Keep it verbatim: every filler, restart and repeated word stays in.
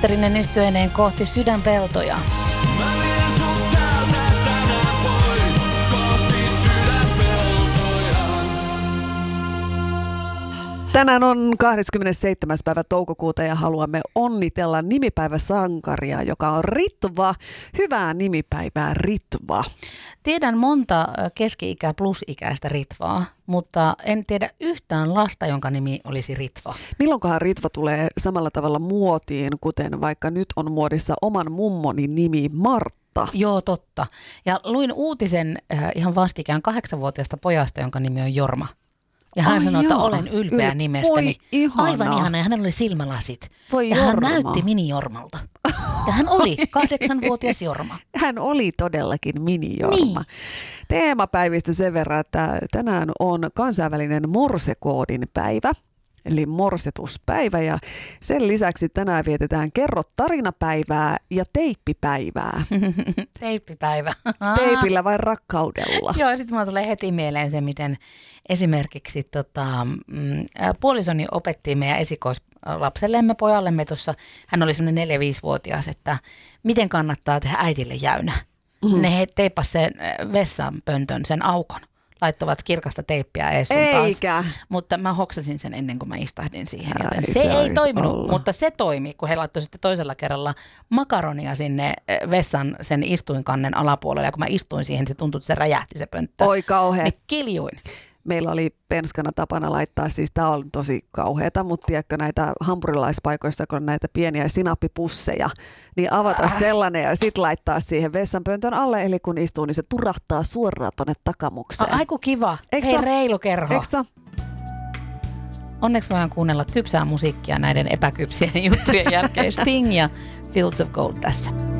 Mysteerinen yhtyeineen kohti sydänpeltoja. Tänään on kahdeskymmenesseitsemäs päivä toukokuuta ja haluamme onnitella nimipäiväsankaria, joka on Ritva. Hyvää nimipäivää, Ritva. Tiedän monta keski-ikä plus-ikäistä Ritvaa, mutta en tiedä yhtään lasta, jonka nimi olisi Ritva. Milloinkohan Ritva tulee samalla tavalla muotiin, kuten vaikka nyt on muodissa oman mummoni nimi Martta? Joo, totta. Ja luin uutisen äh, ihan vastikään kahdeksanvuotiaasta pojasta, jonka nimi on Jorma. Ja hän Ai sanoi, että joo. olen ylpeä Yl- nimestäni. Voi Aivan ihana. Ja hänellä oli silmälasit. Voi ja hän Jorma. näytti mini-Jormalta. Ja hän oli kahdeksanvuotias Jorma. Hän oli todellakin mini-Jorma. Niin. Teemapäivistä sen verran, että tänään on kansainvälinen morsekoodin päivä. Eli morsetuspäivä, ja sen lisäksi tänään vietetään kerro tarinapäivää ja teippipäivää. Teippipäivä. Teipillä vai rakkaudella? Joo, ja sitten mulla tulee heti mieleen se, miten esimerkiksi tota, mm, puolisoni opetti meidän esikoislapsellemme, pojallemme tuossa, hän oli semmoinen neljä-viisivuotias, että miten kannattaa tehdä äitille jäynä. Mm-hmm. Ne he teippasi sen vessanpöntön, sen aukon. Laittavat kirkasta teippiä ees sun taas. Eikä. Mutta mä hoksasin sen ennen kuin mä istahdin siihen. Joten Ai, se, se ei toiminut, ollut. mutta se toimi, kun he laittoi sitten toisella kerralla makaronia sinne vessan sen istuinkannen alapuolelle. Ja kun mä istuin siihen, se tuntui, että se räjähti se pönttö. Oi kauhea. Niin kiljuin. Meillä oli penskana tapana laittaa, siis tämä on tosi kauheata, mutta tiedätkö näitä hampurilaispaikoissa, kun on näitä pieniä sinappipusseja, niin avata äh. sellainen ja sitten laittaa siihen vessanpöntön alle, eli kun istuu, niin se turahtaa suoraan tuonne takamukseen. Aiku kiva. Eiks Hei, sä? reilu kerho. Eikö Onneksi voidaan kuunnella kypsää musiikkia näiden epäkypsien juttujen jälkeen. Sting ja Fields of Gold tässä.